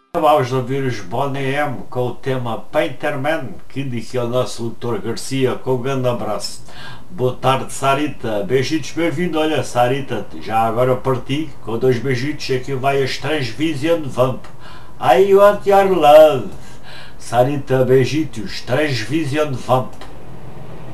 Acabámos de ouvir os Boney M com o tema Painterman, que indica o nosso doutor Garcia, com um grande abraço. Boa tarde, Sarita. Beijitos, bem-vindo. Olha, Sarita, já agora parti com dois beijitos. Aqui vai as Transvision Vamp. I want your love. Sarita, beijitos. Transvision Vamp.